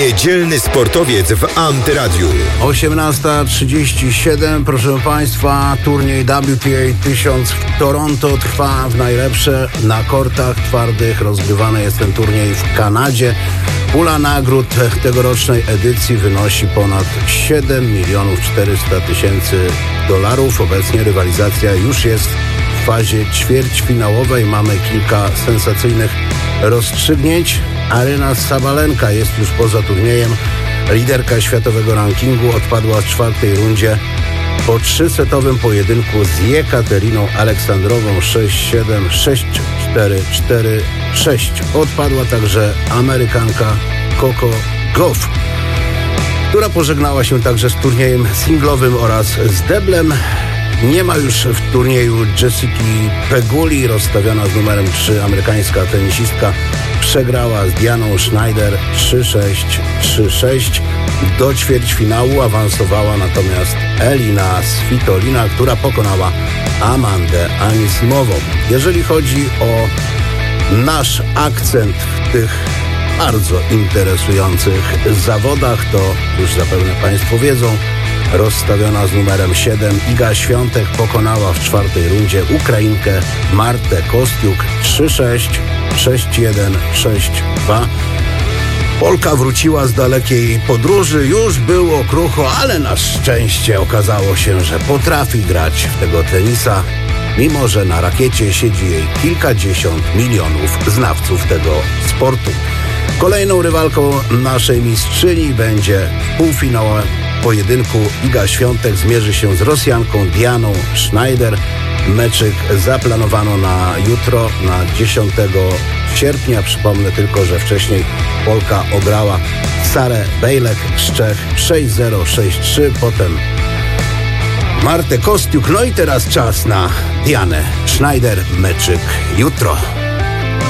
Niedzielny sportowiec w Antyradiu. 18:37, proszę Państwa, turniej WTA 1000 w Toronto trwa w najlepsze na kortach twardych. Rozgrywany jest ten turniej w Kanadzie. Pula nagród tegorocznej edycji wynosi ponad 7 400 000 dolarów. Obecnie rywalizacja już jest w fazie ćwierćfinałowej. Mamy kilka sensacyjnych rozstrzygnięć. Aryna Sabalenka jest już poza turniejem. Liderka światowego rankingu odpadła w czwartej rundzie po trzysetowym pojedynku z Jekateriną Aleksandrową 6-7, 6-4, 4-6. Odpadła także Amerykanka Coco Gauff, która pożegnała się także z turniejem singlowym oraz z deblem. Nie ma już w turnieju Jessiki Peguli, rozstawiona z numerem 3 amerykańska tenisistka przegrała z Dianą Schneider 3-6, 3-6. Do ćwierćfinału awansowała natomiast Elina Svitolina, która pokonała Amandę Anisimową. Jeżeli chodzi o nasz akcent w tych bardzo interesujących zawodach, to już zapewne Państwo wiedzą, rozstawiona z numerem 7 Iga Świątek pokonała w czwartej rundzie Ukrainkę Martę Kostiuk 3-6, 6-1, 6-2. Polka wróciła z dalekiej podróży, już było krucho, ale na szczęście okazało się, że potrafi grać w tego tenisa, mimo że na rakiecie siedzi jej kilkadziesiąt milionów znawców tego sportu. Kolejną rywalką naszej mistrzyni będzie w półfinałowym pojedynku Iga Świątek zmierzy się z Rosjanką Dianą Schneider. Meczyk zaplanowano na jutro, na 10 sierpnia. Przypomnę tylko, że wcześniej Polka ograła Sarę Bejlek z Czech 6-0, 6-3, potem Martę Kostiuk. No i teraz czas na Dianę Schneider. Meczyk jutro.